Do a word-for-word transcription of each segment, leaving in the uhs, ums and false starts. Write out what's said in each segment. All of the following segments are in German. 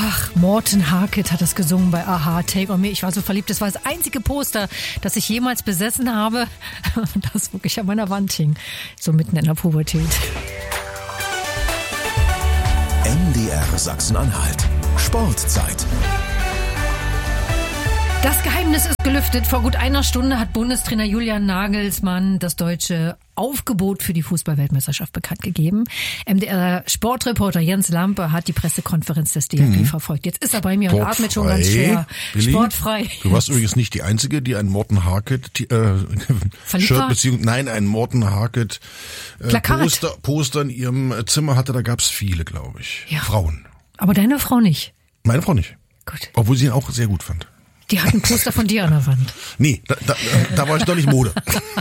Ach, Morten Harket hat das gesungen bei Aha, Take on Me. Ich war so verliebt. Das war das einzige Poster, das ich jemals besessen habe, das wirklich an meiner Wand hing. So mitten in der Pubertät. M D R Sachsen-Anhalt. Sportzeit. Das Geheimnis ist gelüftet. Vor gut einer Stunde hat Bundestrainer Julian Nagelsmann das deutsche Aufgebot für die Fußball-Weltmeisterschaft bekannt gegeben. M D R-Sportreporter Jens Lampe hat die Pressekonferenz des D F B mhm. verfolgt. Jetzt ist er bei mir und atmet schon ganz schwer. Billy, Sportfrei. Du warst übrigens nicht die Einzige, die ein Morten Harket äh, Shirt beziehungsweise nein, ein Morten Harket äh, Poster, Poster in ihrem Zimmer hatte. Da gab's viele, glaube ich. Ja. Frauen. Aber deine Frau nicht? Meine Frau nicht. Gut. Obwohl sie ihn auch sehr gut fand. Die hat ein Poster von dir an der Wand. Nee, da, da, da war ich doch nicht Mode.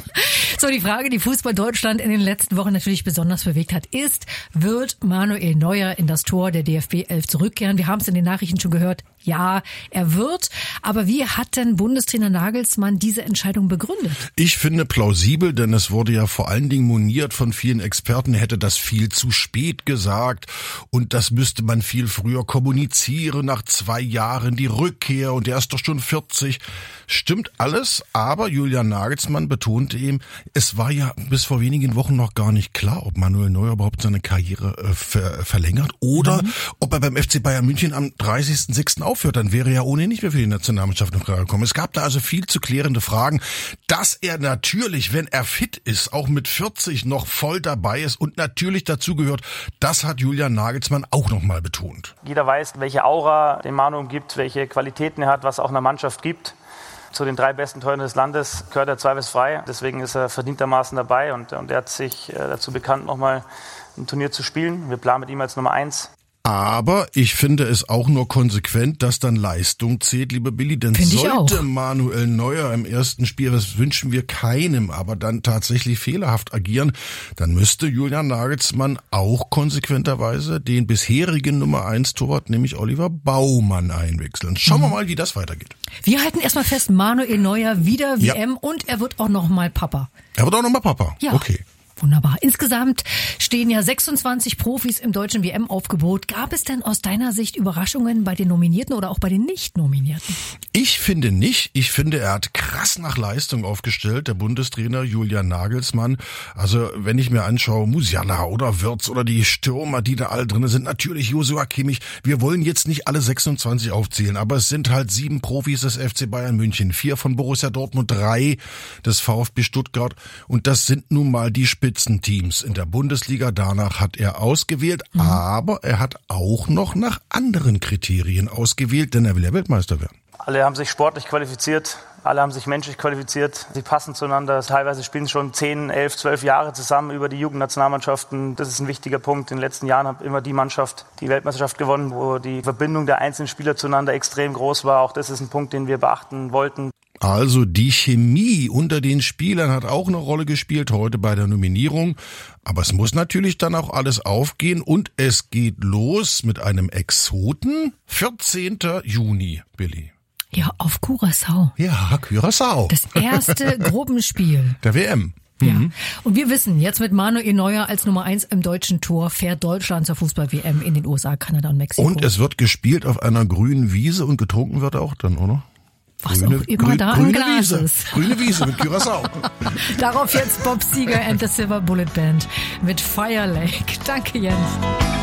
So, die Frage, die Fußball Deutschland in den letzten Wochen natürlich besonders bewegt hat, ist, wird Manuel Neuer in das Tor der D F B elf zurückkehren? Wir haben es in den Nachrichten schon gehört. Ja, er wird. Aber wie hat denn Bundestrainer Nagelsmann diese Entscheidung begründet? Ich finde plausibel, denn es wurde ja vor allen Dingen moniert von vielen Experten, er hätte das viel zu spät gesagt und das müsste man viel früher kommunizieren, nach zwei Jahren die Rückkehr und er ist doch schon vierzig. Stimmt alles, aber Julian Nagelsmann betonte eben, es war ja bis vor wenigen Wochen noch gar nicht klar, ob Manuel Neuer überhaupt seine Karriere äh, ver- verlängert oder mhm. ob er beim F C Bayern München am dreißigsten sechsten aufhört, dann wäre er ohnehin nicht mehr für die Nationalmannschaft in Frage gekommen. Es gab da also viel zu klärende Fragen, dass er natürlich, wenn er fit ist, auch mit vierzig noch voll dabei ist und natürlich dazu gehört, das hat Julian Nagelsmann auch nochmal betont. Jeder weiß, welche Aura den Manu gibt, welche Qualitäten er hat, was auch einer Mannschaft gibt. Zu den drei besten Torhütern des Landes gehört er zweifelsfrei. Deswegen ist er verdientermaßen dabei und, und er hat sich dazu bekannt, nochmal ein Turnier zu spielen. Wir planen mit ihm als Nummer eins. Aber ich finde es auch nur konsequent, dass dann Leistung zählt, lieber Billy. Denn Find sollte Manuel Neuer im ersten Spiel, das wünschen wir keinem, aber dann tatsächlich fehlerhaft agieren, dann müsste Julian Nagelsmann auch konsequenterweise den bisherigen Nummer eins Torwart, nämlich Oliver Baumann, einwechseln. Schauen wir mal, wie das weitergeht. Wir halten erstmal fest, Manuel Neuer wieder W M ja. und er wird auch nochmal Papa. Er wird auch nochmal Papa? Ja. Okay. Wunderbar. Insgesamt stehen ja sechsundzwanzig Profis im deutschen W M-Aufgebot. Gab es denn aus deiner Sicht Überraschungen bei den Nominierten oder auch bei den Nicht-Nominierten? Ich finde nicht. Ich finde, er hat krass nach Leistung aufgestellt, der Bundestrainer Julian Nagelsmann. Also wenn ich mir anschaue, Musiala oder Wirtz oder die Stürmer, die da alle drin sind, natürlich Joshua Kimmich. Wir wollen jetzt nicht alle sechsundzwanzig aufzählen, aber es sind halt sieben Profis des F C Bayern München, vier von Borussia Dortmund, drei des VfB Stuttgart und das sind nun mal die Spitzenteams in der Bundesliga. Danach hat er ausgewählt, mhm. aber er hat auch noch nach anderen Kriterien ausgewählt, denn er will ja Weltmeister werden. Alle haben sich sportlich qualifiziert, alle haben sich menschlich qualifiziert. Sie passen zueinander. Teilweise spielen sie schon zehn, elf, zwölf Jahre zusammen über die Jugendnationalmannschaften. Das ist ein wichtiger Punkt. In den letzten Jahren hat immer die Mannschaft die Weltmeisterschaft gewonnen, wo die Verbindung der einzelnen Spieler zueinander extrem groß war. Auch das ist ein Punkt, den wir beachten wollten. Also die Chemie unter den Spielern hat auch eine Rolle gespielt heute bei der Nominierung. Aber es muss natürlich dann auch alles aufgehen und es geht los mit einem Exoten. vierzehnten Juni, Billy. Ja, auf Curaçao. Ja, Curaçao. Das erste Gruppenspiel. Der W M. Ja. Mhm. Und wir wissen, jetzt mit Manuel Neuer als Nummer eins im deutschen Tor fährt Deutschland zur Fußball-W M in den U S A, Kanada und Mexiko. Und es wird gespielt auf einer grünen Wiese und getrunken wird auch dann, oder? Was grüne, auch immer grün, da im Glas Wiese. ist. Grüne Wiese mit Curaçao. Darauf jetzt Bob Seger and the Silver Bullet Band mit Fire Lake. Danke, Jens.